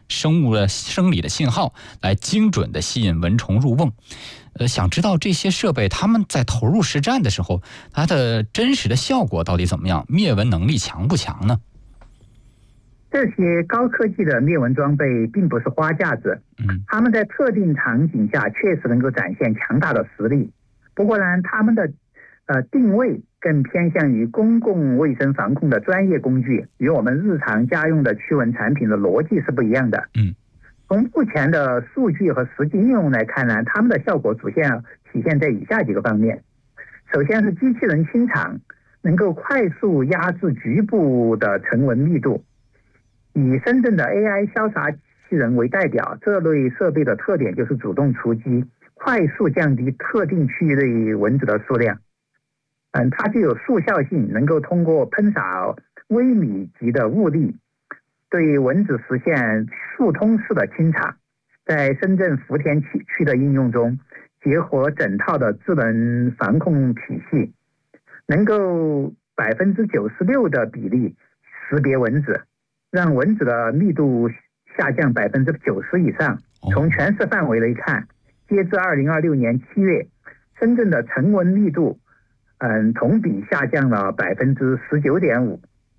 生理的信号，来精准的吸引蚊虫入瓮。想知道这些设备他们在投入实战的时候，它的真实的效果到底怎么样？灭蚊能力强不强呢？ 这些高科技的灭蚊装备并不是花架子，他们在特定场景下确实能够展现强大的实力。不过呢，他们的定位更偏向于公共卫生防控的专业工具，与我们日常家用的驱蚊产品的逻辑是不一样的。从目前的数据和实际应用来看呢，他们的效果主要体现在以下几个方面。首先是机器人清场，能够快速压制局部的尘蚊密度。以深圳的 AI 消杀机器人为代表，这类设备的特点就是主动出击，快速降低特定区域内蚊子的数量。它具有速效性，能够通过喷洒微米级的物粒对蚊子实现速通式的清场。在深圳福田区的应用中，结合整套的智能防控体系，能够96%的比例识别蚊子，让蚊子的密度下降90%以上。从全市范围来看，截至2026年7月，深圳的尘蚊密度同比下降了19.5%。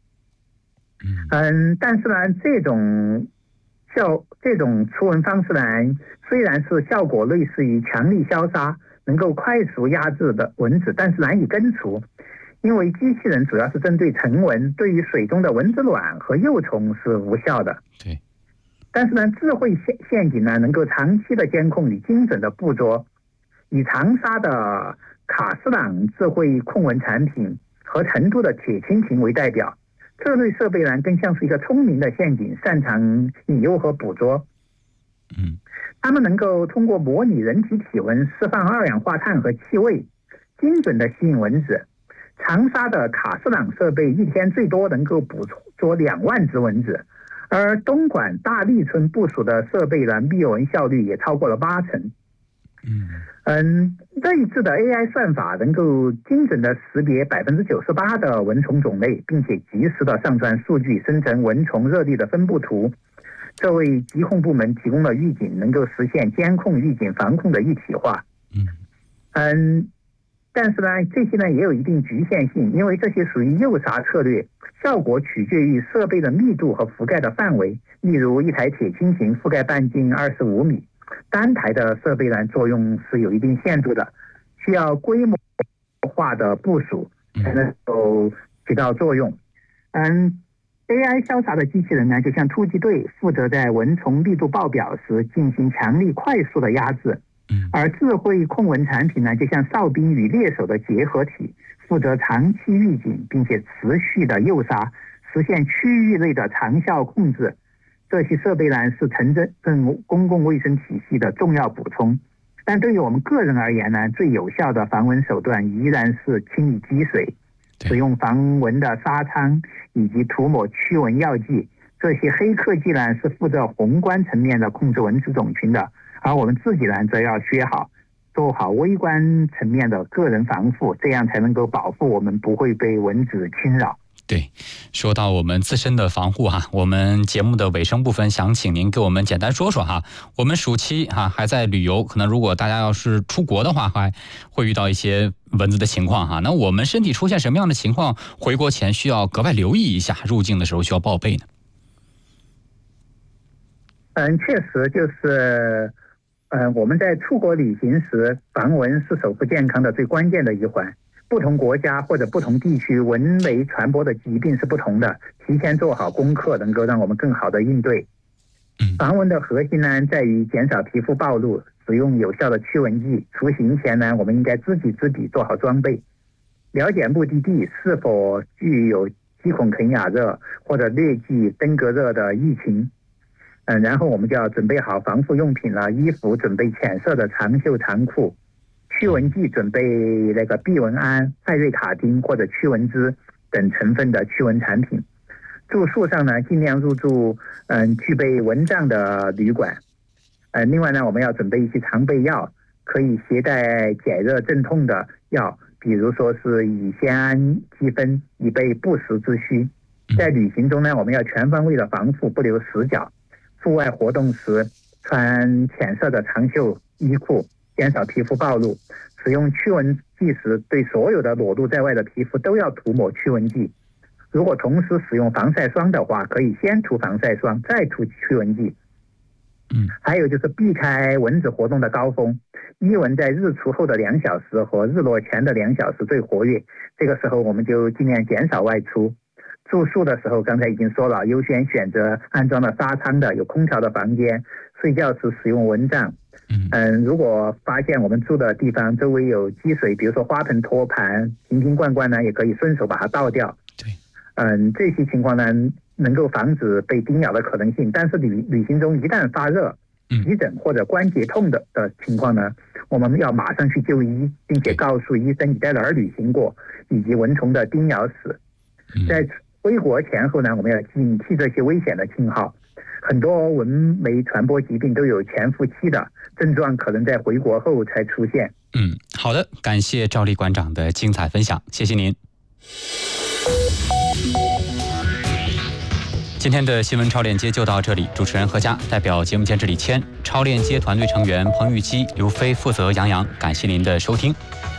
但是呢，这种除蚊方式呢，虽然是效果类似于强力消杀，能够快速压制的蚊子，但是难以根除，因为机器人主要是针对尘蚊，对于水中的蚊子卵和幼虫是无效的。 对。 但是呢，智慧陷阱呢，能够长期的监控与精准的捕捉。以长沙的卡斯朗智慧控蚊产品和成都的铁蜻蜓为代表，这类设备呢更像是一个聪明的陷阱，擅长引诱和捕捉。它们能够通过模拟人体体温，释放二氧化碳和气味，精准的吸引蚊子。长沙的卡斯朗设备一天最多能够捕捉2万只蚊子，而东莞大利村部署的设备呢，灭蚊效率也超过了80%。这一次的 AI 算法能够精准的识别98%的蚊虫种类，并且及时的上传数据，生成蚊虫热力的分布图。这为疾控部门提供了预警，能够实现监控、预警、防控的一体化。但是呢，这些呢也有一定局限性，因为这些属于诱杀策略，效果取决于设备的密度和覆盖的范围。例如，一台铁蜻蜓覆盖半径25米，单台的设备呢作用是有一定限度的，需要规模化的部署才能够起到作用。AI 消杀的机器人呢，就像突击队，负责在蚊虫密度爆表时进行强力快速的压制。而智慧控蚊产品呢，就像哨兵与猎手的结合体，负责长期预警，并且持续的诱杀，实现区域内的长效控制。这些设备呢，是城镇公共卫生体系的重要补充。但对于我们个人而言呢，最有效的防蚊手段依然是清理积水，使用防蚊的纱仓，以及涂抹驱蚊药剂。这些黑科技呢，是负责宏观层面的控制蚊子种群的，而我们自己呢，则要做好微观层面的个人防护，这样才能够保护我们不会被蚊子侵扰。 对，说到我们自身的防护我们节目的尾声部分想请您给我们简单说说我们暑期还在旅游，可能如果大家要是出国的话，还会遇到一些蚊子的情况那我们身体出现什么样的情况，回国前需要格外留意一下，入境的时候需要报备呢？ 确实就是我们在出国旅行时，防蚊是守护健康的最关键的一环。不同国家或者不同地区蚊媒传播的疾病是不同的，提前做好功课能够让我们更好的应对。防蚊的核心呢，在于减少皮肤暴露，使用有效的驱蚊剂。出行前呢，我们应该知己知彼，做好装备，了解目的地是否具有鸡孔肯亚热或者疟疾、登革热的疫情。然后我们就要准备好防护用品了，衣服准备浅色的长袖长裤，驱蚊剂准备那个避蚊胺、艾瑞卡丁或者驱蚊酯等成分的驱蚊产品。住宿上呢，尽量入住具备蚊帐的旅馆。另外呢，我们要准备一些常备药，可以携带解热镇痛的药，比如说是乙酰氨基酚，以备不时之需。在旅行中呢，我们要全方位的防护，不留死角。 户外活动时穿浅色的长袖衣裤，减少皮肤暴露。使用驱蚊剂时，对所有的裸露在外的皮肤都要涂抹驱蚊剂。如果同时使用防晒霜的话，可以先涂防晒霜，再涂驱蚊剂。还有就是避开蚊子活动的高峰，伊蚊在日出后的2小时和日落前的2小时最活跃，这个时候我们就尽量减少外出。住宿的时候，刚才已经说了，优先选择安装了纱窗的、有空调的房间，睡觉时使用蚊帐。如果发现我们住的地方周围有积水，比如说花盆、托盘、瓶瓶罐罐呢，也可以顺手把它倒掉。这些情况呢，能够防止被叮咬的可能性。但是旅行中一旦发热、皮疹或者关节痛的情况呢，我们要马上去就医，并且告诉医生你在哪儿旅行过，以及蚊虫的叮咬史。在回国前后呢，我们要警惕这些危险的信号。很多蚊媒传播疾病都有潜伏期的，症状可能在回国后才出现。 好的，感谢赵立馆长的精彩分享，谢谢您。今天的新闻超链接就到这里，主持人何佳，代表节目监制李谦，超链接团队成员彭玉基、刘飞负责杨洋，感谢您的收听。